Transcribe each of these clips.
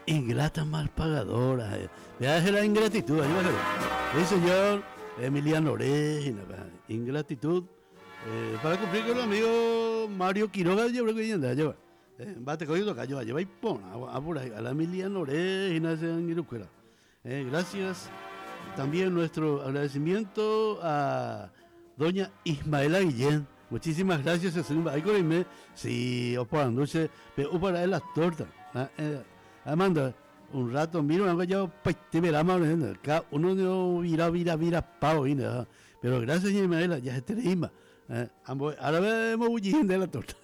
ingrata mal pagadora. Ya es la ingratitud. El señor Emiliano Oregina, ingratitud. Para cumplir con el amigo Mario Quiroga, yo creo que ya lleva. Bate cogido callo, lleva y pon a la Emiliano Oregina, gracias. También nuestro agradecimiento a doña Ismaela Guillén. Muchísimas gracias, señor. Sí, o para dulce, pero para la torta. Amanda, un rato, miro, ya te verá más, uno no vira, pavo, pero gracias, doña Ismaela, ya se te rima. Ahora vemos bullijín de la torta.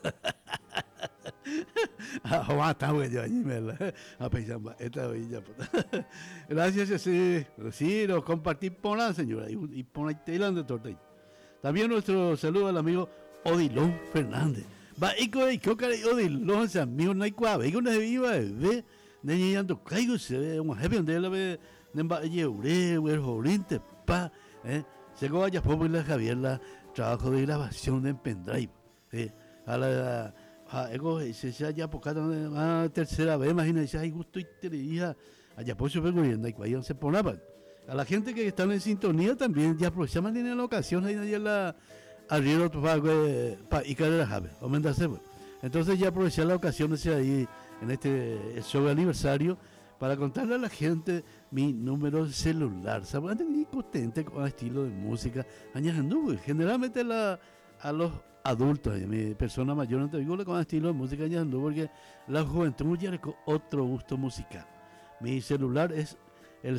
Gracias, sí, lo compartí por la señora y por la tela de torta. También nuestro saludo al amigo Odilón Fernández. Va, y Odilón, ese amigo, no hay cuave, y con el viva, ve, de niñando, caigo, se ve, un jefe, donde él ve, de emballe, el jorinte, pa, se vaya por la Javier, la trabajo de grabación en pendrive, a la. Se haya apocado a tercera vez, imagínense, hay gusto y te diga, allá por su percorriendo, y cuando se ponaban. A la gente que están en sintonía también, ya aprovechamos en la ocasión, ahí nadie la abrieron para y caer la jave, entonces ya aproveché la ocasión ese ahí, en este show de aniversario, para contarle a la gente mi número de celular, ¿saben? Muy contente con el estilo de música, añadiendo, generalmente a los adultos, mi persona mayor, no te digo con el estilo de música añadiendo, porque la juventud ya con otro gusto musical. Mi celular es el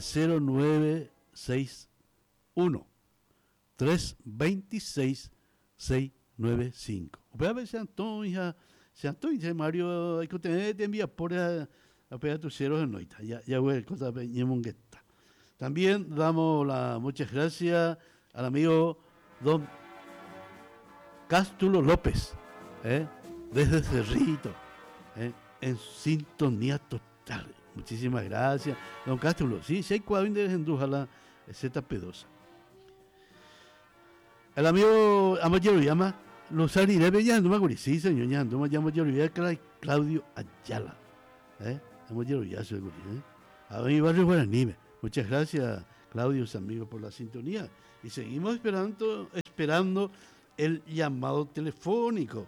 0961 326 695. Voy a ver si Antonio, Mario, hay que tener, te envía por a pegar tus ceros en noita. Ya voy, cosa de también damos las muchas gracias al amigo don Cástulo López, desde Cerrito, en sintonía total. Muchísimas gracias, don Cástulo. Sí, hay cuadrín de Endújala, ZP2. El amigo Amayero llama Luzari Debe Yanduma Guri. Sí, señor Yanduma, llamo Claudio Ayala. Amayero ya soy Guri. A mi barrio Guaranime. Muchas gracias, Claudio, amigos, por la sintonía. Y seguimos esperando el llamado telefónico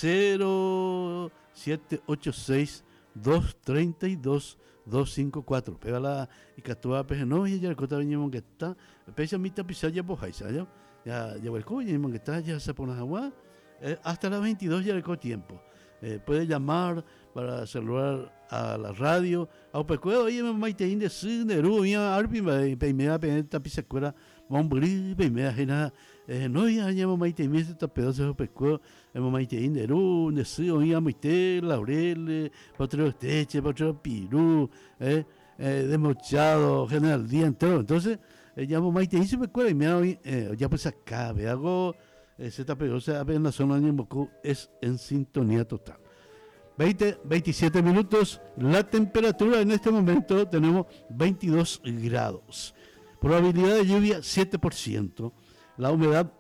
0786 232 254. Pégala y Catua no y ya el cota venimos que está. Pesa mi tapizar ya pojaisa, ya el coño que está ya se pone agua. Hasta las 22 ya el tiempo. Puede llamar para saludar a la radio. A Opecuedo, oye, me maite de Sineru, ya Arpi, me da tapizacuera, Mombri, me da no, ya llamo maite de este pedazo de Opecuedo, me maite de Ru, de Sigo, ya maite, Laurel, Potro Estreche, Potro Pirú, Desmochado, General Día entero. Entonces, llamo maite de Opecuedo y me da ya pues acá, me hago. Esta pegosa en la zona de Mocú es en sintonía total. 27 minutos. La temperatura en este momento tenemos 22 grados. Probabilidad de lluvia 7%. La humedad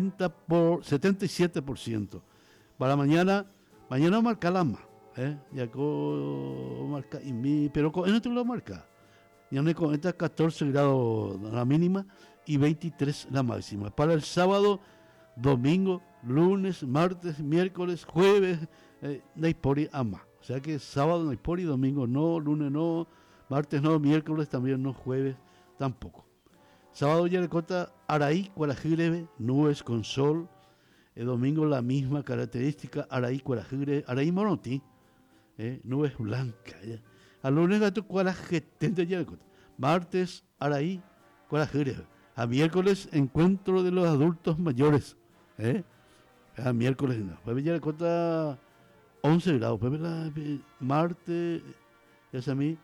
77%. Para mañana marca la más. Ya marca pero en otro lo marca. Ya me comenta 14 grados la mínima y 23 la máxima. Para el sábado, domingo, lunes, martes, miércoles, jueves, Naipori ama. O sea que sábado Naipori, domingo no, lunes no, martes no, miércoles también no, jueves tampoco. Sábado Yarecota, Araí, Cuarajirebe, nubes con sol. El domingo la misma característica, Araí, Cuarajirebe, Araí Monotí, nubes blancas. Al lunes gato Cuarajetente Yarecota. Martes, Araí, Cuarajirebe. A miércoles, encuentro de los adultos mayores. A miércoles no. Pues ya le cota 11 grados. Pues martes, ya sé a mí.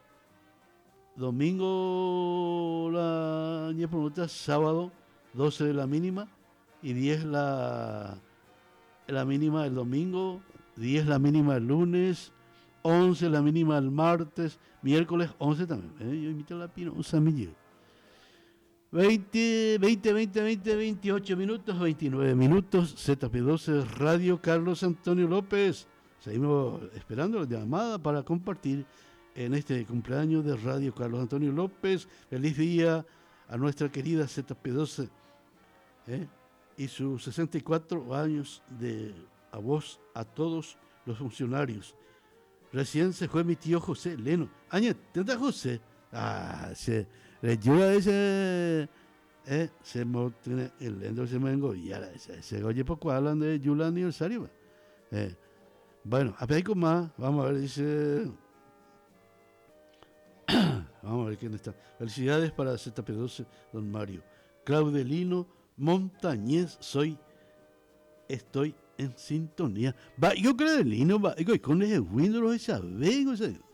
Domingo la nieve por sábado 12 de la mínima y 10 la mínima el domingo, 10 la mínima el lunes, 11 la mínima el martes, miércoles 11 también. Yo invito a la pino, un samillo. 28 minutos, 29 minutos, ZP12 Radio Carlos Antonio López. Seguimos esperando la llamada para compartir en este cumpleaños de Radio Carlos Antonio López. Feliz día a nuestra querida ZP12 y sus 64 años a vos, a todos los funcionarios. Recién se fue mi tío José Leno. Añe, ¿tenta José? Le ayuda ese... se me tiene el Lendo, se me engollara. Se oye poco hablan de Yula aniversario. Bueno, a ver con más. Vamos a ver, dice... Vamos a ver quién está. Felicidades para ZP12, don Mario. Claudelino Montañez, estoy en sintonía. Va, yo Claudelino, va, con ese Windows, esa vez,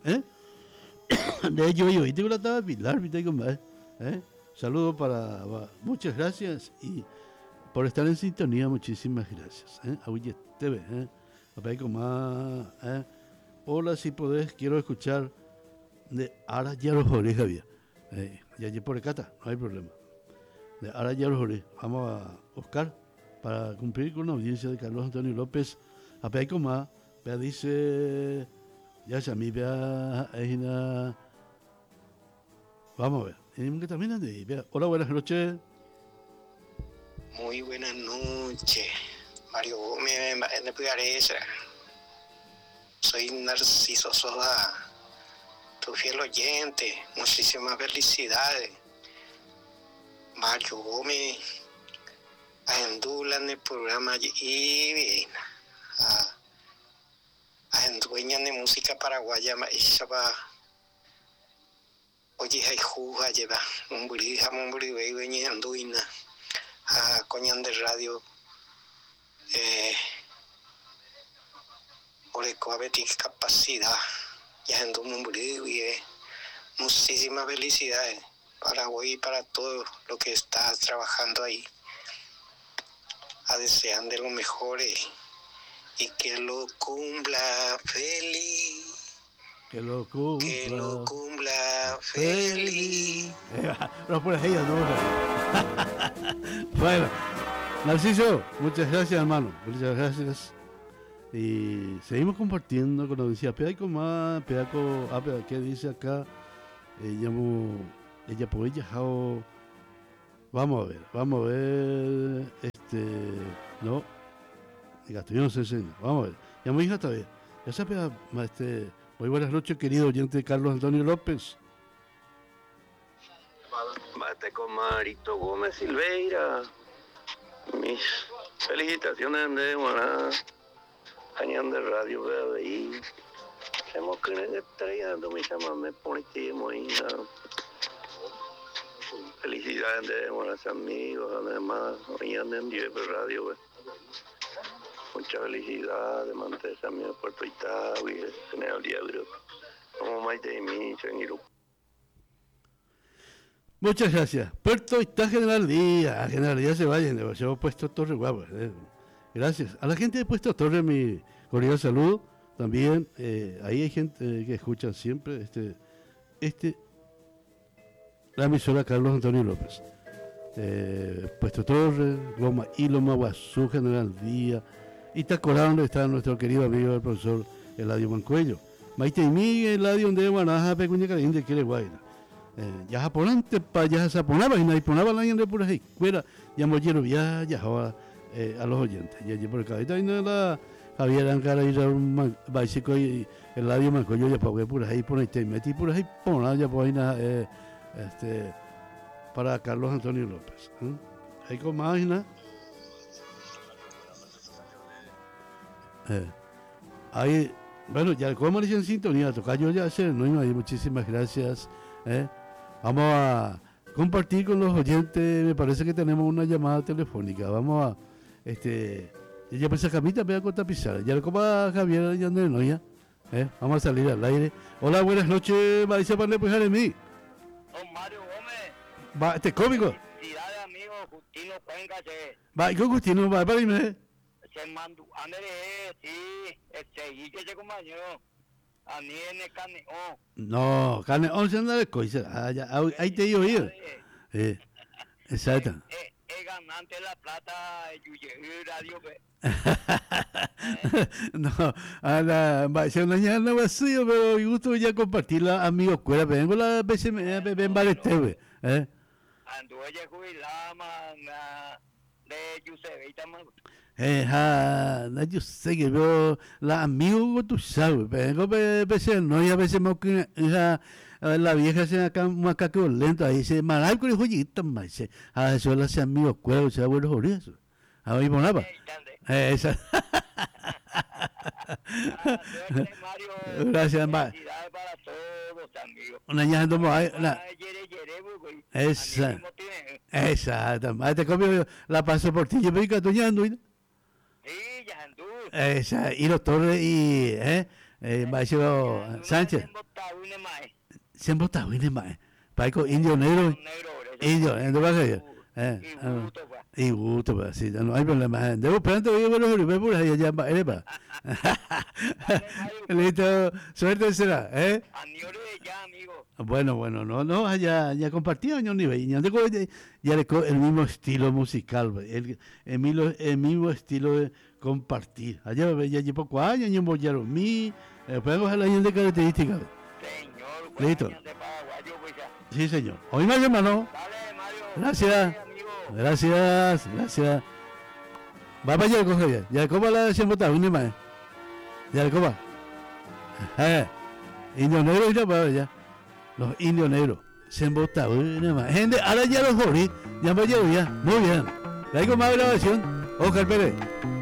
de hecho, yo tengo la tabla pilar, saludo para, muchas gracias y por estar en sintonía, muchísimas gracias. Auye TV, a ver con más. Hola, si podés, quiero escuchar de Ara Yarojore, Javier. Ya por Ecata, no hay problema. De Ara Yarojore. Vamos a Oscar para cumplir con la audiencia de Carlos Antonio López. A ver con más. Vea, dice. Ya se a mí, vea. Vamos a ver. Tenemos que terminar de ahí. Vea. Hola, buenas noches. Muy buenas noches. Mario Gómez de Pugaresa. Soy Narciso Soda, tu fiel oyente. Muchísimas felicidades. Mario Gómez aendulan el programa y bien. Aendueñan de música paraguaya. Oye, hay juja, lleva un burija, un buribey, veñe anduina. Coñan de radio. Oreco, abetic capacidad. Ya ando un buribey. Muchísimas felicidades para hoy y para todo lo que estás trabajando ahí. A desear de lo mejor y que lo cumpla feliz. Que lo cumpla feliz. No por ahí, no. Bueno, Narciso, muchas gracias, hermano. Muchas gracias. Y seguimos compartiendo con la audiencia. Pedaco más, pedaco. ¿Qué dice acá? Ella por ella, vamos a ver. No. Yo no sé si. Vamos a ver. Ya mi hija está bien. Ya se pega, muy buenas noches, querido oyente Carlos Antonio López. Mate con Marito Gómez Silveira. Mis felicitaciones de Guaná. Cañón de radio, BBI. Hemos que estrellando mi llama me pone muy. Felicidades de buenos amigos, además, mañana en Dios Radio. Mucha felicidad de mantenerse a mi Puerto Itaú, General Diablo, como Maite y mi Cheniru. Muchas gracias. Puerto Ita General Díaz se vayan, demasiado Puesto Torre Guagua. Gracias. A la gente de Puesto Torre, mi cordial saludo. También, ahí hay gente que escucha siempre la emisora Carlos Antonio López. Puesto Torre, Loma Guazú, General Díaz, Itacorá, donde está nuestro querido amigo el profesor Eladio Mancuello. Maite y Miguel, Eladio, donde Guanaja, Pecuña Caliente, quiere Guaira. Ya japonante, ya japonaba, y nadie ponaba la gente por ahí, fuera, ya mollero, ya a los oyentes. Ya por acá, ahí no la Javier Ancara y un básico y Eladio Mancuello, ya por ahí, por ahí, te metí por ahí, ya por ahí, para Carlos Antonio López. Hay con máquina. Ahí, bueno, ya como dice en sintonía, tocayo ya hacer, no hay muchísimas gracias. Vamos a compartir con los oyentes, me parece que tenemos una llamada telefónica. Vamos a, ya pensé Camita, me voy a contar pisar. Ya le copa Javier ya no ya. Vamos a salir al aire. Hola, buenas noches, Marisa Parle, pues Jeremí. Don Mario Gómez. Va, cómico. Felicidades, amigo Justino Cuenca. Va, ¿y con Justino? Va, para irme. Se mandó, sí, y que se compañero. A mí en el Caneón. No, Caneón se anda de cosas. Ahí te he oído. Exacto. He ganado Sonante La Plata, Yuye, Radio B. No, a la mañana no vacío, pero me gusta ya compartirla, amigos, cuela, vengo la veces en Baleteve, Anduve ya jubilada, de Yusebe, también. No, yo sé que veo la amigos, tú sabes, vengo a veces no, y a veces me la vieja se acá más que lento, ahí se maral con el joyito, más dice, eso la se amigos, cuela, o sea, buenos orillas, a mí monaba. Esa. Gracias, Mario. Felicidades para todos, amigos. Una ña ando ahí, Esa. exacto. Te copio la paso por ti, yo me digo toñando. Sí, ya andú. Esa, y los Torres y Maestro Sánchez. Siempre está bien, más. Paico indio negro. Indio, entonces y gusto, pues, sí, no hay problema. Debo esperar que bueno, por ahí allá va. Listo, suerte será, Ya, amigo. Bueno, no, ya compartido en un nivel, ya le el mismo estilo musical, el mismo estilo de compartir. Allá ya llevo 4 años, yo voy a los mí, podemos hablar de características. Señor, listo. De Paraguayo, pues ya. Sí, señor. Hoy más, hermano. Dale, Mario. Gracias. Gracias. Va para allá, coge ya. ¿Cómo la hacen votar? ¿Un más? ¿Ya cómo? Indio negro y la para allá. Los indios negros se han votado una más. Gente, ahora ya los morí. Ya me llevo ya. Muy bien. ¿Hay más grabación? Oscar Pérez.